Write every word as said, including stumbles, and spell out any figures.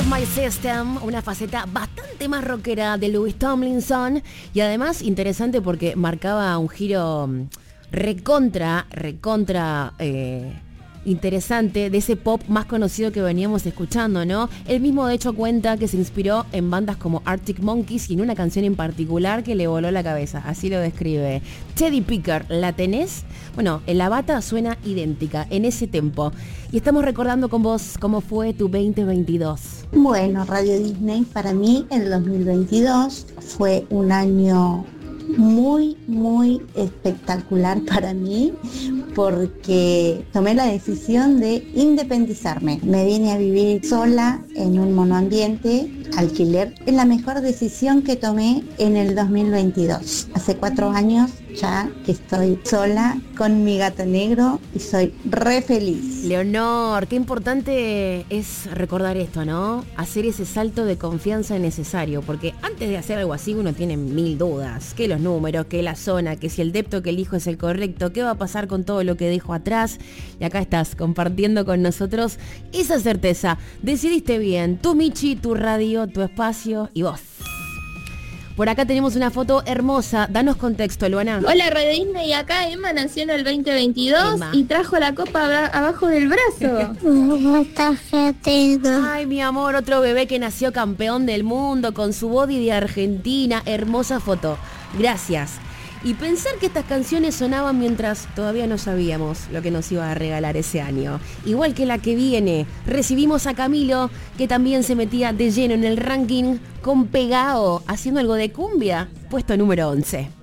My System, una faceta bastante más rockera de Louis Tomlinson y además interesante porque marcaba un giro recontra, recontra eh, interesante de ese pop más conocido que veníamos escuchando, ¿no? Él mismo de hecho cuenta que se inspiró en bandas como Arctic Monkeys y en una canción en particular que le voló la cabeza, así lo describe. Teddy Picker, ¿la tenés? Bueno, en la bata suena idéntica, en ese tempo. Y estamos recordando con vos cómo fue tu veinte veintidós. Bueno, Radio Disney para mí el dos mil veintidós fue un año muy, muy espectacular para mí porque tomé la decisión de independizarme. Me vine a vivir sola en un monoambiente, alquiler. Es la mejor decisión que tomé en el dos mil veintidós. Hace cuatro años ya que estoy sola con mi gato negro y soy re feliz. Leonor, qué importante es recordar esto, ¿no? Hacer ese salto de confianza necesario, porque antes de hacer algo así uno tiene mil dudas. Que los números, que la zona, que si el depto que elijo es el correcto, qué va a pasar con todo lo que dejo atrás. Y acá estás compartiendo con nosotros esa certeza. Decidiste bien, tu Michi, tu radio, tu espacio y vos. Por acá tenemos una foto hermosa. Danos contexto, Luana. Hola, Radio Disney. Acá Emma nació en el veinte veintidós Emma. Y trajo la copa abra- abajo del brazo. Ay, mi amor, otro bebé que nació campeón del mundo con su body de Argentina. Hermosa foto. Gracias. Y pensar que estas canciones sonaban mientras todavía no sabíamos lo que nos iba a regalar ese año. Igual que la que viene, recibimos a Camilo, que también se metía de lleno en el ranking con Pegao, haciendo algo de cumbia, puesto número once.